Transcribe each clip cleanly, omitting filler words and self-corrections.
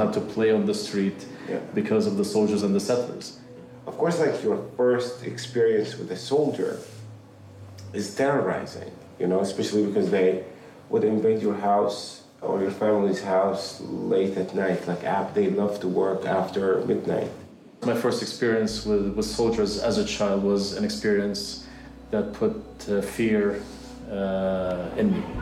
had to play on the street because of the soldiers and the settlers. Of course, like your first experience with a soldier is terrorizing, you know, especially because they would invade your house or your family's house late at night. Like they love to work after midnight. My first experience with soldiers as a child was an experience that put fear in me.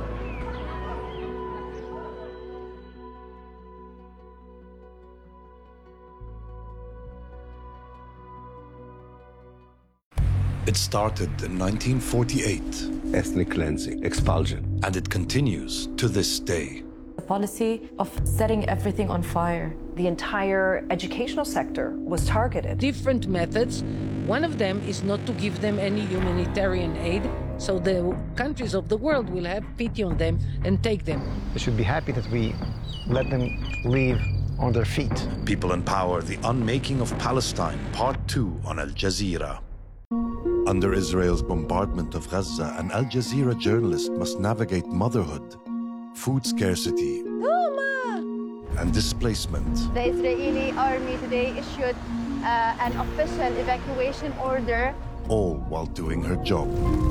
It started in 1948. Ethnic cleansing, expulsion. And it continues to this day. The policy of setting everything on fire. The entire educational sector was targeted. Different methods. One of them is not to give them any humanitarian aid, so the countries of the world will have pity on them and take them. They should be happy that we let them live on their feet. People in Power, The Unmaking of Palestine, Part 2 on Al Jazeera. Under Israel's bombardment of Gaza, an Al Jazeera journalist must navigate motherhood, food scarcity, and displacement. The Israeli army today issued an official evacuation order. All while doing her job.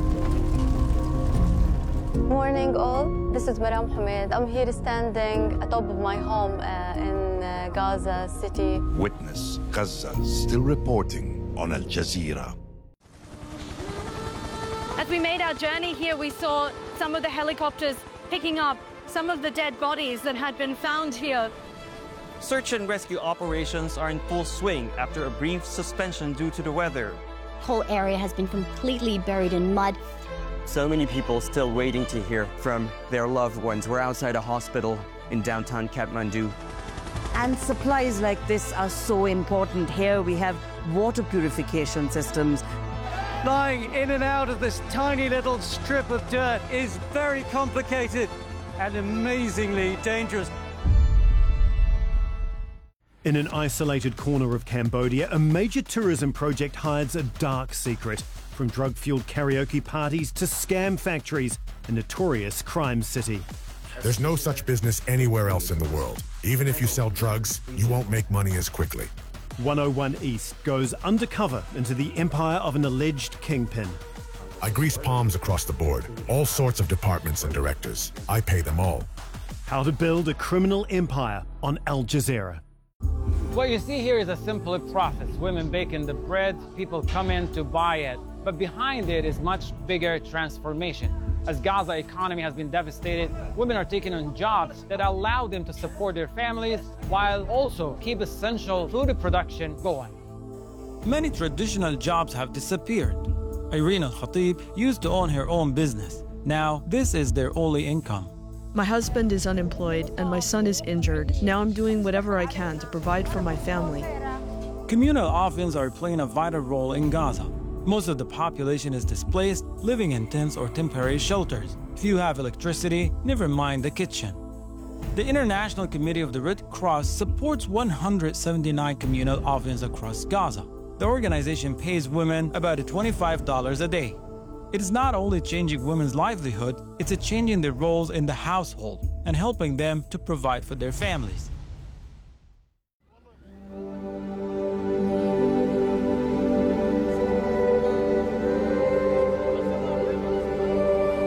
Morning all, this is Maram Hamed. I'm here standing atop of my home in Gaza City. Witness Gaza still reporting on Al Jazeera. As we made our journey here, we saw some of the helicopters picking up some of the dead bodies that had been found here. Search and rescue operations are in full swing after a brief suspension due to the weather. The whole area has been completely buried in mud. So many people still waiting to hear from their loved ones. We're outside a hospital in downtown Kathmandu. And supplies like this are so important here. We have water purification systems. Flying in and out of this tiny little strip of dirt is very complicated and amazingly dangerous. In an isolated corner of Cambodia, a major tourism project hides a dark secret. From drug-fueled karaoke parties to scam factories, a notorious crime city. There's no such business anywhere else in the world. Even if you sell drugs, you won't make money as quickly. 101 East goes undercover into the empire of an alleged kingpin. I grease palms across the board, all sorts of departments and directors. I pay them all. How to build a criminal empire on Al Jazeera. What you see here is a simpler process. Women baking the bread, people come in to buy it. But behind it is much bigger transformation. As Gaza economy has been devastated, women are taking on jobs that allow them to support their families while also keep essential food production going. Many traditional jobs have disappeared. Irene Al-Khatib used to own her own business. Now, this is their only income. My husband is unemployed and my son is injured. Now I'm doing whatever I can to provide for my family. Communal ovens are playing a vital role in Gaza. Most of the population is displaced, living in tents or temporary shelters. Few have electricity, never mind the kitchen. The International Committee of the Red Cross supports 179 communal ovens across Gaza. The organization pays women about $25 a day. It is not only changing women's livelihood, it's changing their roles in the household and helping them to provide for their families.